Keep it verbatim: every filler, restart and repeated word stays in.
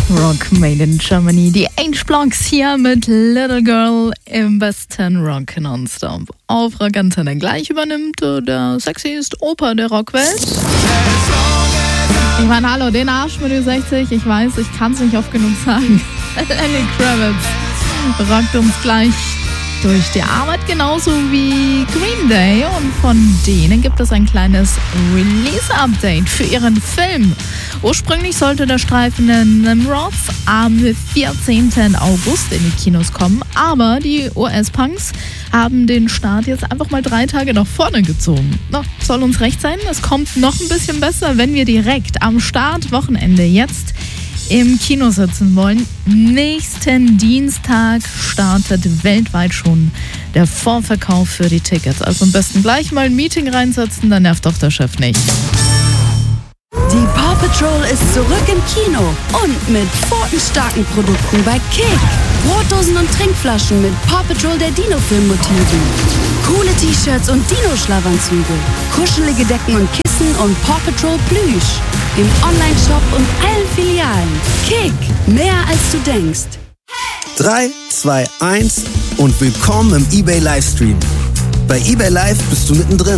Rock Made in Germany. Die H-Blocks hier mit Little Girl im besten Rock Nonstop. Auf Rock Antenne. Gleich übernimmt der sexiest Opa der Rockwelt. Ich meine, hallo, den Arsch mit Ü sechzig. Ich weiß, ich kann es nicht oft genug sagen. Lenny Kravitz rockt uns gleich durch die Arbeit, genauso wie Green Day. Und von denen gibt es ein kleines Release-Update für ihren Film. Ursprünglich sollte der Streifen in Nimrods am vierzehnten August in die Kinos kommen, aber die U S-Punks haben den Start jetzt einfach mal drei Tage nach vorne gezogen. Na, soll uns recht sein, es kommt noch ein bisschen besser, wenn wir direkt am Startwochenende jetzt im Kino sitzen wollen. Nächsten Dienstag startet weltweit schon der Vorverkauf für die Tickets. Also am besten gleich mal ein Meeting reinsetzen, dann nervt doch der Chef nicht. Die Paw Patrol ist zurück im Kino und mit pfotenstarken Produkten bei Kick. Brotdosen und Trinkflaschen mit Paw Patrol der Dino-Film-Motiven. Coole T-Shirts und Dino-Schlafanzüge. Kuschelige Decken und Kissen und Paw Patrol Plüsch. Im Online-Shop und allen Filialen. Kick, mehr als du denkst. drei, zwei, eins und willkommen im eBay Livestream. Bei eBay Live bist du mittendrin.